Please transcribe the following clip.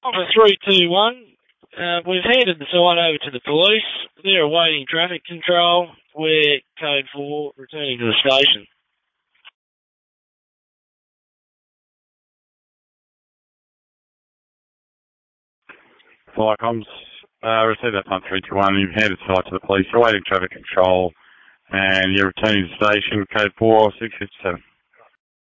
Officer 321, we've handed the site over to the police. They're awaiting traffic control. We're code 4, returning to the station. Flycoms, received that punt 321. You've handed the site to the police. You're awaiting traffic control, and you're returning to the station. Code 4, 657.